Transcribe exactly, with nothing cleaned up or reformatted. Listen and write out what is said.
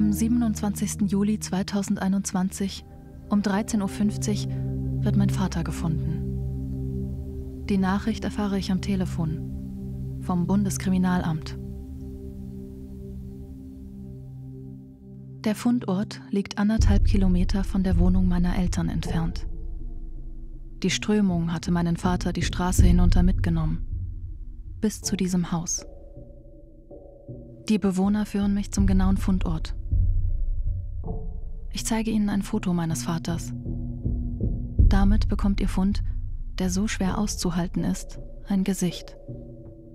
Am siebenundzwanzigsten Juli zweitausendeinundzwanzig um dreizehn Uhr fünfzig wird mein Vater gefunden. Die Nachricht erfahre ich am Telefon vom Bundeskriminalamt. Der Fundort liegt anderthalb Kilometer von der Wohnung meiner Eltern entfernt. Die Strömung hatte meinen Vater die Straße hinunter mitgenommen, bis zu diesem Haus. Die Bewohner führen mich zum genauen Fundort. Ich zeige ihnen ein Foto meines Vaters. Damit bekommt ihr Fund, der so schwer auszuhalten ist, ein Gesicht.